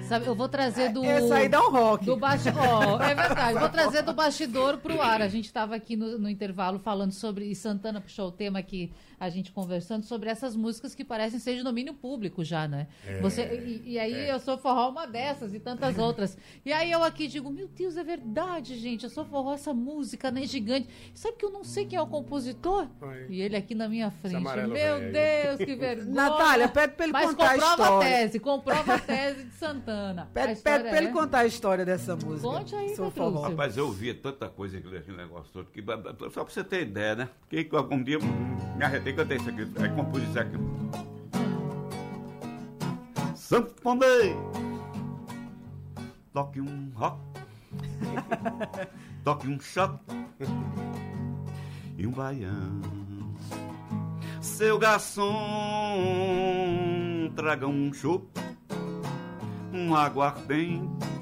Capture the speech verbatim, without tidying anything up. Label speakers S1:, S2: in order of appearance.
S1: Sabe, eu vou trazer do...
S2: Essa aí dá um rock.
S1: Do bastidor, é verdade, vou trazer do bastidor pro ar. A gente estava aqui no, no intervalo falando sobre, e Santana puxou o tema aqui, a gente conversando sobre essas músicas que parecem ser de domínio público já, né? É, Você, e, e aí é. eu sou forró uma dessas e tantas outras. E aí eu aqui digo, meu Deus, é verdade, gente, eu sou forró, essa música, né, gigante. Sabe que eu não sei quem é o compositor? Oi. E ele aqui na minha frente. Meu velho. Deus, que vergonha.
S2: Natália, pede pra ele Mas contar a história.
S1: Mas comprova a tese, comprova a tese de Santana.
S2: Pede, pede pra é... ele contar a história dessa música.
S1: Conte aí,
S2: Petrúcio.
S3: Rapaz, eu ouvia tanta coisa, aquele negócio todo, que, só pra você ter ideia, né? Que algum dia me arretei, cantei isso aqui, aí compus isso aqui. Sanfoneiro, toque um rock, toque um choque e um baião. Seu garçom, traga um chopp, um aguardente